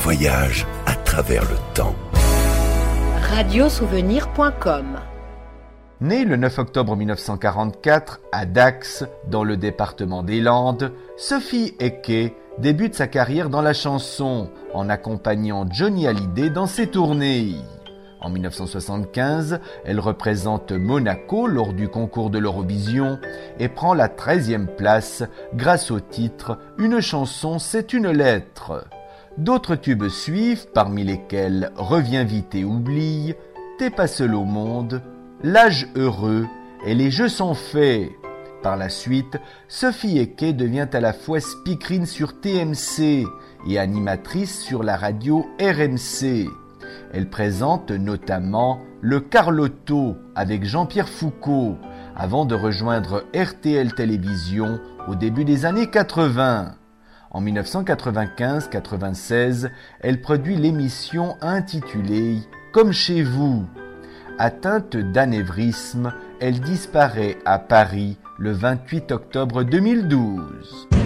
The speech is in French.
voyage à travers le temps. Radiosouvenir.com. Née le 9 octobre 1944 à Dax, dans le département des Landes, Sophie Eke débute sa carrière dans la chanson en accompagnant Johnny Hallyday dans ses tournées. En 1975, elle représente Monaco lors du concours de l'Eurovision et prend la 13e place grâce au titre « Une chanson, c'est une lettre ». D'autres tubes suivent, parmi lesquels « Reviens vite et oublie »,« T'es pas seul au monde », « L'âge heureux » et « Les jeux sont faits ». Par la suite, Sophie Eke devient à la fois speakerine sur TMC et animatrice sur la radio RMC. Elle présente notamment le Carlotto avec Jean-Pierre Foucault, avant de rejoindre RTL Télévision au début des années 80. En 1995-96, elle produit l'émission intitulée « Comme chez vous ». Atteinte d'anévrisme, elle disparaît à Paris le 28 octobre 2012.